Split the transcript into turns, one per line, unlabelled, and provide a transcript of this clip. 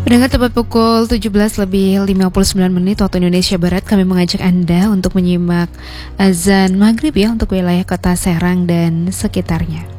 Pendengar, tepat pukul 17:59 waktu Indonesia Barat, kami mengajak Anda untuk menyimak azan maghrib ya untuk wilayah kota Serang dan sekitarnya.